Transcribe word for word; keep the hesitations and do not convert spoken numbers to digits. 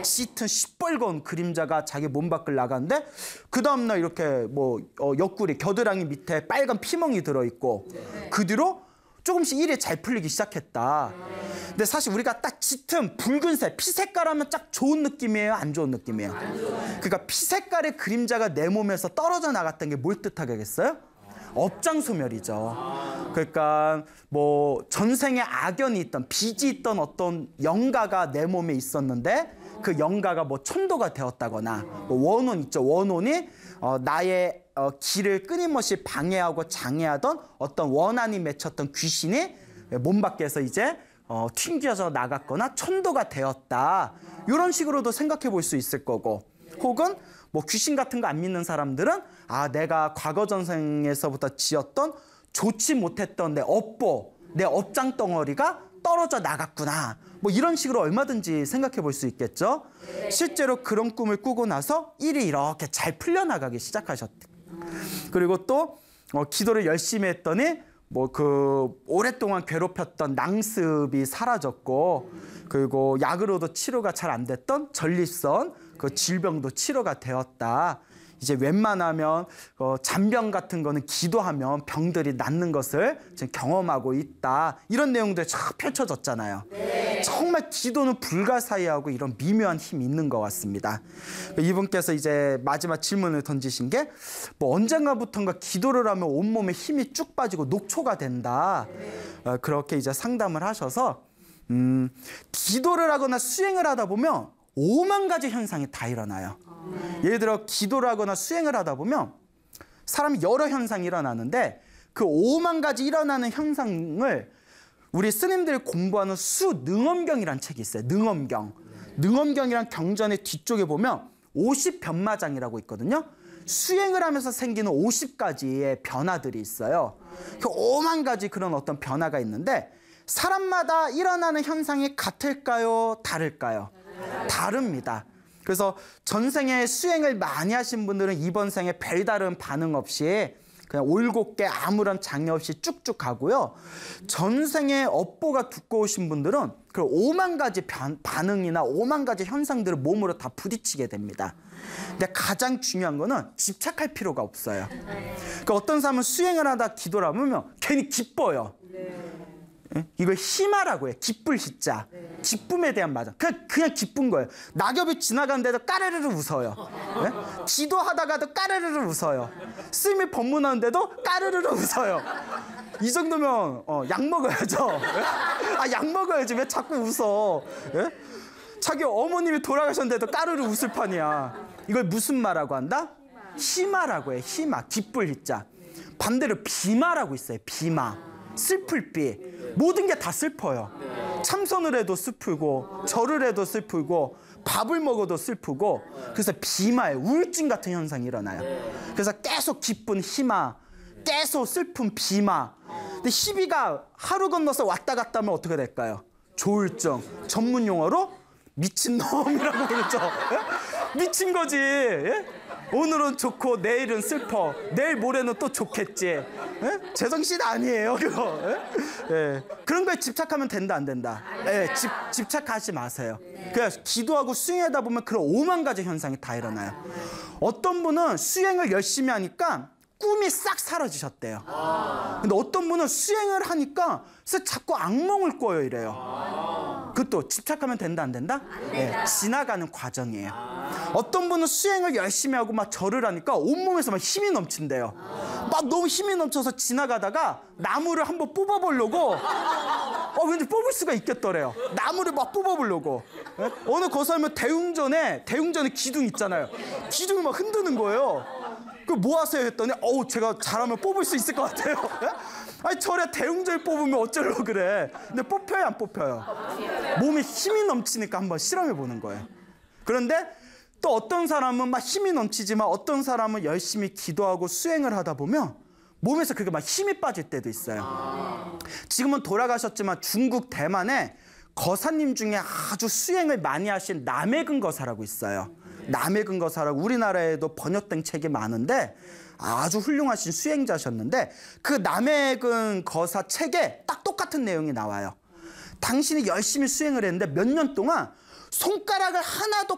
짙은 시뻘건 그림자가 자기 몸 밖을 나가는데 그 다음날 이렇게 뭐 어, 옆구리 겨드랑이 밑에 빨간 피멍이 들어있고 그 뒤로 조금씩 일이 잘 풀리기 시작했다. 근데 사실 우리가 딱 짙은 붉은색, 피색깔 하면 딱 좋은 느낌이에요? 안 좋은 느낌이에요? 그러니까 피색깔의 그림자가 내 몸에서 떨어져 나갔던 게 뭘 뜻하겠어요? 업장소멸이죠. 그러니까 뭐 전생에 악연이 있던, 빚이 있던 어떤 영가가 내 몸에 있었는데 그 영가가 뭐 천도가 되었다거나 뭐 원혼 있죠. 원혼이 어, 나의 어, 길을 끊임없이 방해하고 장애하던 어떤 원한이 맺혔던 귀신이 몸 밖에서 이제 어, 튕겨져 나갔거나 천도가 되었다. 이런 식으로도 생각해 볼 수 있을 거고, 혹은 뭐 귀신 같은 거 안 믿는 사람들은 아, 내가 과거 전생에서부터 지었던 좋지 못했던 내 업보, 내 업장 덩어리가 떨어져 나갔구나. 뭐 이런 식으로 얼마든지 생각해 볼 수 있겠죠. 실제로 그런 꿈을 꾸고 나서 일이 이렇게 잘 풀려나가기 시작하셨대. 그리고 또 어, 기도를 열심히 했더니 뭐 그 오랫동안 괴롭혔던 낭습이 사라졌고, 그리고 약으로도 치료가 잘 안 됐던 전립선 그 질병도 치료가 되었다. 이제 웬만하면 어, 잔병 같은 거는 기도하면 병들이 낫는 것을 지금 경험하고 있다. 이런 내용들이 쫙 펼쳐졌잖아요. 네. 정말 기도는 불가사의하고 이런 미묘한 힘이 있는 것 같습니다. 이분께서 이제 마지막 질문을 던지신 게 뭐 언젠가부턴가 기도를 하면 온몸에 힘이 쭉 빠지고 녹초가 된다. 네. 어, 그렇게 이제 상담을 하셔서 음, 기도를 하거나 수행을 하다 보면 오만 가지 현상이 다 일어나요. 예를 들어 기도를 하거나 수행을 하다 보면 사람이 여러 현상이 일어나는데 그 오만 가지 일어나는 현상을 우리 스님들이 공부하는 수능엄경이라는 책이 있어요. 능엄경. 능엄경이란 경전의 뒤쪽에 보면 오십 변마장이라고 있거든요. 수행을 하면서 생기는 오십 가지의 변화들이 있어요. 그 오만 가지 그런 어떤 변화가 있는데 사람마다 일어나는 현상이 같을까요? 다를까요? 다릅니다. 그래서 전생에 수행을 많이 하신 분들은 이번 생에 별다른 반응 없이 그냥 올곧게 아무런 장애 없이 쭉쭉 가고요. 전생에 업보가 두꺼우신 분들은 그 오만 가지 변, 반응이나 오만 가지 현상들을 몸으로 다 부딪히게 됩니다. 근데 가장 중요한 거는 집착할 필요가 없어요. 그러니까 어떤 사람은 수행을 하다 기도를 하면 괜히 기뻐요. 이걸 희마라고 해요. 기쁠 희자. 네. 기쁨에 대한 마장. 그냥, 그냥 기쁜 거예요. 낙엽이 지나가는데도 까르르르 웃어요. 네? 기도하다가도 까르르르 웃어요. 스님이 법문하는데도 까르르르 웃어요. 이 정도면 어, 약 먹어야죠. 아, 약 먹어야지. 왜 자꾸 웃어? 네? 자기 어머님이 돌아가셨는데도 까르르 웃을 판이야. 이걸 무슨 마라고 한다? 희마라고 해요. 희마. 기쁠 희자. 반대로 비마라고 있어요. 비마. 슬플 비. 모든 게 다 슬퍼요. 참선을 해도 슬프고 절을 해도 슬프고 밥을 먹어도 슬프고, 그래서 비마에 우울증 같은 현상이 일어나요. 그래서 계속 기쁜 희마, 계속 슬픈 비마. 근데 희비가 하루 건너서 왔다 갔다 하면 어떻게 될까요? 조울증. 전문 용어로 미친놈이라고 그러죠. 미친 거지. 예? 오늘은 좋고 내일은 슬퍼. 내일 모레는 또 좋겠지. 에? 제정신 아니에요 그거. 에? 에. 그런 거에 집착하면 된다 안 된다? 에, 집, 집착하지 마세요. 그래서 기도하고 수행하다 보면 그런 오만 가지 현상이 다 일어나요. 어떤 분은 수행을 열심히 하니까 꿈이 싹 사라지셨대요. 근데 어떤 분은 수행을 하니까 자꾸 악몽을 꿔요 이래요. 그것도 집착하면 된다 안 된다? 네, 지나가는 과정이에요. 어떤 분은 수행을 열심히 하고 막 절을 하니까 온몸에서 막 힘이 넘친대요. 막 너무 힘이 넘쳐서 지나가다가 나무를 한번 뽑아보려고 어 왠지 뽑을 수가 있겠더래요. 나무를 막 뽑아보려고. 네? 어느 거사하면 대웅전에 대웅전에 기둥 있잖아요. 기둥을 막 흔드는 거예요. 그 뭐 하세요 했더니 어우 제가 잘하면 뽑을 수 있을 것 같아요. 예? 아니 절에 대웅절 뽑으면 어쩌려고 그래. 근데 뽑혀요 안 뽑혀요? 몸에 힘이 넘치니까 한번 실험해 보는 거예요. 그런데 또 어떤 사람은 막 힘이 넘치지만 어떤 사람은 열심히 기도하고 수행을 하다 보면 몸에서 그게 막 힘이 빠질 때도 있어요. 지금은 돌아가셨지만 중국 대만에 거사님 중에 아주 수행을 많이 하신 남해근 거사라고 있어요. 남해근 거사라고 우리나라에도 번역된 책이 많은데 아주 훌륭하신 수행자셨는데 그 남해근 거사 책에 딱 똑같은 내용이 나와요. 당신이 열심히 수행을 했는데 몇 년 동안 손가락을 하나도